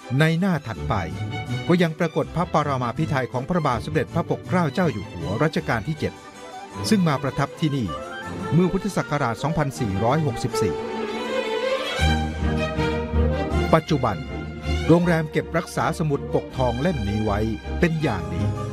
ในหน้าถัดไปก็ยังปรากฏพระปรมาภิไธยของพระบาทสมเด็จพระปกเกล้าเจ้าอยู่หัวรัชกาลที่ 7 ซึ่งมาประทับที่นี่เมื่อพุทธศักราช 2464 ปัจจุบันโรงแรมเก็บรักษาสมุดปกทองเล่มนี้ไว้เป็นอย่างดี